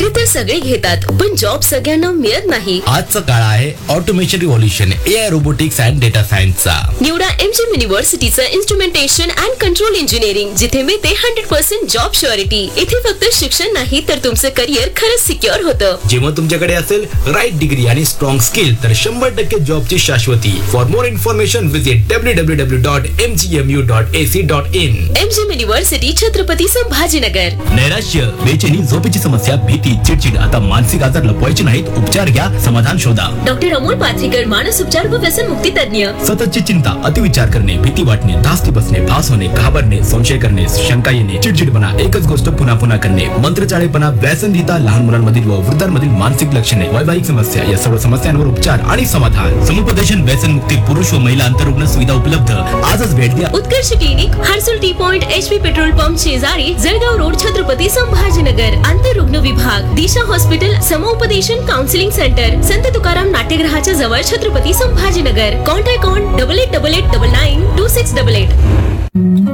तर सगळे घेतात, पण जॉब सगळ्यांना मिळत नाही. आजचा काळ आहे automation revolution, AI, robotics and data सायन्सचा. निवडा MGM युनिव्हर्सिटीचं instrumentation and control engineering, जिथे मिळते 100% जॉब श्युरिटी. इथे फक्त शिक्षण नाही तर तुमचं करिअर खरंच सिक्युअर होतं. जेव्हा तुमच्याकडे असेल राईट डिग्री आणि स्ट्रॉंग स्किल तर 100% जॉबची शाश्वती. For more information visit www.mgmu.ac.in. MGM university, Chhatrapati Sambhajinagar. नैराश्य, बेचैनी, झोपेची समस्या, भीती, चिडचिड, आता मानसिक आजार लपवायचे नाहीत, उपचार घ्या, समाधान शोधा. डॉक्टर अमोल पाथरीकर, मानस उपचार व व्यसन मुक्ती तज्ञ. सततची चिंता, अतिविचार करणे, भीती वाटणे, धास्ती बसणे, भास होणे, घाबरणे, संशय करणे, शंका येणे, चिडचिडपणा, एकच गोष्ट पुन्हा पुन्हा करणे, मंत्रचाळेपणा, व्यसनधिता, लहान मुलांमधील व वृद्धांमधील मानसिक लक्षणे, वैवाहिक समस्या, या सर्व समस्यांवर उपचार आणि समाधान. समुपदेशन, व्यसन मुक्ती, पुरुष व महिला अंतरुग्ण सुविधा उपलब्ध. आजच भेट द्या. उत्कर्ष clinic, Harsul T point, HP petrol pump शेजारी, जळगाव रोड, छत्रपती संभाजीनगर. आंतररुग्ण विभाग, दिशा हॉस्पिटल, समुपदेशन काउन्सिलिंग सेंटर, संत तुकाराम नाट्यगृहाच्या जवळ, छत्रपती संभाजीनगर. Contact on 8888992688.